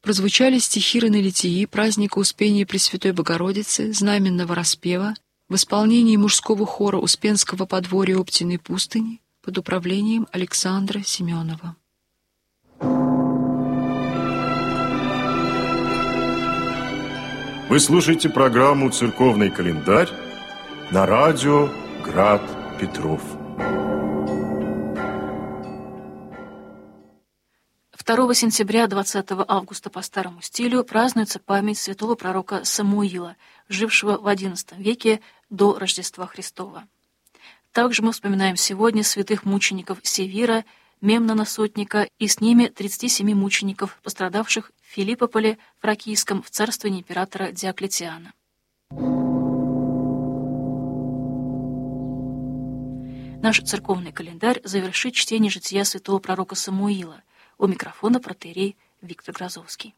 прозвучали стихи Ранолитии, праздника Успения Пресвятой Богородицы, знаменного распева в исполнении мужского хора Успенского подворья Оптиной пустыни под управлением Александра Семенова. Вы слушаете программу «Церковный календарь» на радио «Град Петров». 2 сентября 20 августа по старому стилю празднуется память святого пророка Самуила, жившего в XI веке до Рождества Христова. Также мы вспоминаем сегодня святых мучеников Севира, Мемнона Сотника и с ними 37 мучеников, пострадавших в Филиппополе Фракийском в царствовании императора Диоклетиана. Наш церковный календарь завершит чтение жития святого пророка Самуила. У микрофона протоиерей Виктор Грозовский.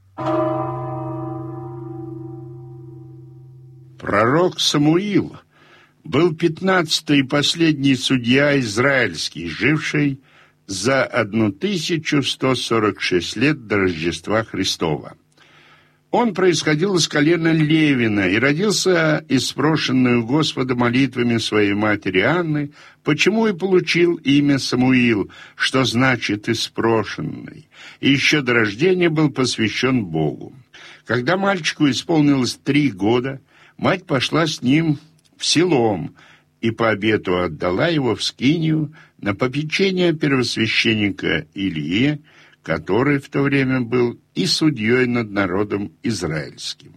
Пророк Самуил был 15-й и последний судья израильский, живший за 1146 лет до Рождества Христова. Он происходил из колена Левина и родился испрошенный у Господа молитвами своей матери Анны, почему и получил имя Самуил, что значит «испрошенный», и еще до рождения был посвящен Богу. Когда мальчику исполнилось 3 года, мать пошла с ним в Силом и по обету отдала его в скинию на попечение первосвященника Илии, который в то время был и судьей над народом израильским.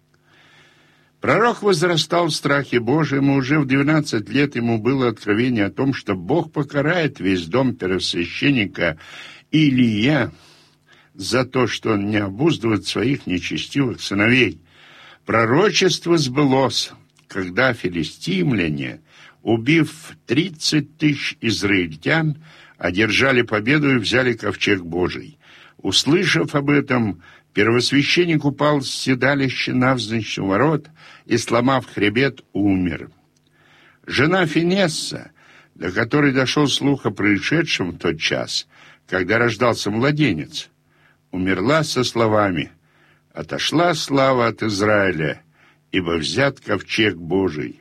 Пророк возрастал в страхе Божьем, и уже в 12 лет ему было откровение о том, что Бог покарает весь дом первосвященника Илия за то, что он не обуздывает своих нечестивых сыновей. Пророчество сбылось, когда филистимляне, убив 30 тысяч израильтян, одержали победу и взяли ковчег Божий. Услышав об этом, первосвященник упал с седалища навзничь у ворот и, сломав хребет, умер. Жена Финесса, до которой дошел слух о происшедшем в тот час, когда рождался младенец, умерла со словами: «Отошла слава от Израиля, ибо взят ковчег Божий».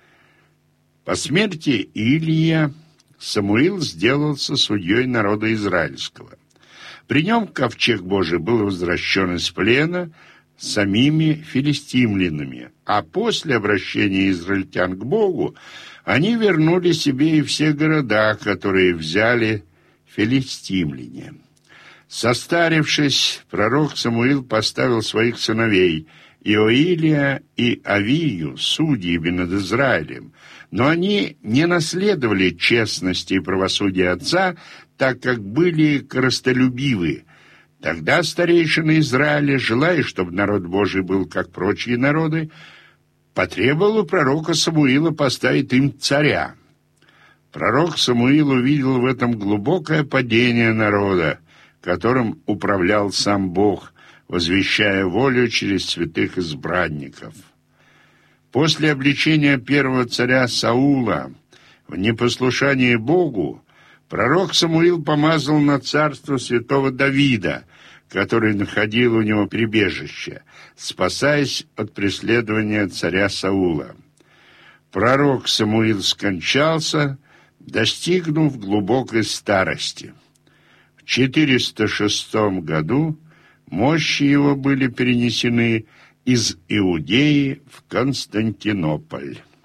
По смерти Илия Самуил сделался судьей народа израильского. При нем ковчег Божий был возвращен из плена самими филистимлянами, а после обращения израильтян к Богу они вернули себе и все города, которые взяли филистимляне. Состарившись, пророк Самуил поставил своих сыновей Иоилия и Авию судьями над Израилем, но они не наследовали честности и правосудия отца, так как были корыстолюбивы. Тогда старейшина Израиля, желая, чтобы народ Божий был как прочие народы, потребовал у пророка Самуила поставить им царя. Пророк Самуил увидел в этом глубокое падение народа, которым управлял сам Бог, возвещая волю через святых избранников. После обличения первого царя Саула в непослушании Богу, пророк Самуил помазал на царство святого Давида, который находил у него прибежище, спасаясь от преследования царя Саула. Пророк Самуил скончался, достигнув глубокой старости. В 406 году мощи его были перенесены из Иудеи в Константинополь.